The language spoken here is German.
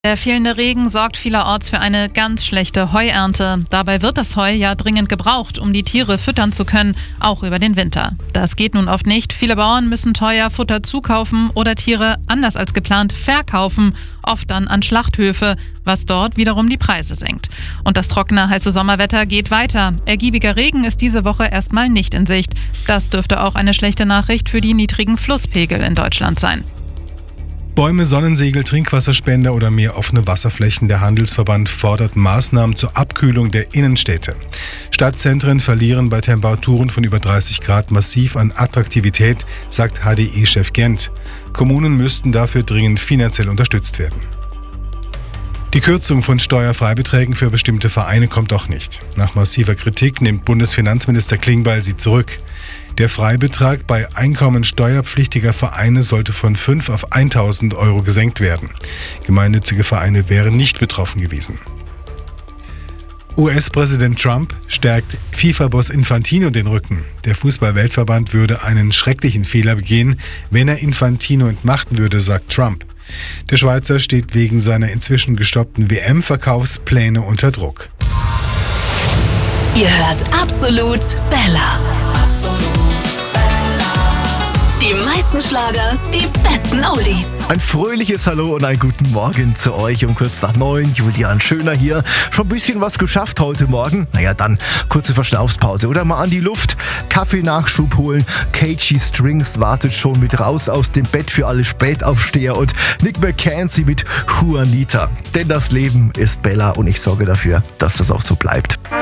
Der fehlende Regen sorgt vielerorts für eine ganz schlechte Heuernte. Dabei wird das Heu ja dringend gebraucht, um die Tiere füttern zu können, auch über den Winter. Das geht nun oft nicht. Viele Bauern müssen teuer Futter zukaufen oder Tiere anders als geplant verkaufen, oft dann an Schlachthöfe, was dort wiederum die Preise senkt. Und das trockene, heiße Sommerwetter geht weiter. Ergiebiger Regen ist diese Woche erstmal nicht in Sicht. Das dürfte auch eine schlechte Nachricht für die niedrigen Flusspegel in Deutschland sein. Bäume, Sonnensegel, Trinkwasserspender oder mehr offene Wasserflächen. Der Handelsverband fordert Maßnahmen zur Abkühlung der Innenstädte. Stadtzentren verlieren bei Temperaturen von über 30 Grad massiv an Attraktivität, sagt HDI-Chef Gent. Kommunen müssten dafür dringend finanziell unterstützt werden. Die Kürzung von Steuerfreibeträgen für bestimmte Vereine kommt auch nicht. Nach massiver Kritik nimmt Bundesfinanzminister Klingbeil sie zurück. Der Freibetrag bei einkommensteuerpflichtiger Vereine sollte von 5 auf 1.000 Euro gesenkt werden. Gemeinnützige Vereine wären nicht betroffen gewesen. US-Präsident Trump stärkt FIFA-Boss Infantino den Rücken. Der Fußball-Weltverband würde einen schrecklichen Fehler begehen, wenn er Infantino entmachten würde, sagt Trump. Der Schweizer steht wegen seiner inzwischen gestoppten WM-Verkaufspläne unter Druck. Ihr hört Absolut Bella. Die meisten Schlager, die besten Oldies. Ein fröhliches Hallo und einen guten Morgen zu euch um kurz nach 9. Julian Schöner hier. Schon ein bisschen was geschafft heute Morgen? Naja, dann kurze Verschnaufspause oder mal an die Luft. Kaffee-Nachschub holen. KG Strings wartet schon mit raus aus dem Bett für alle Spätaufsteher und Nick McKenzie mit Juanita. Denn das Leben ist Bella und ich sorge dafür, dass das auch so bleibt.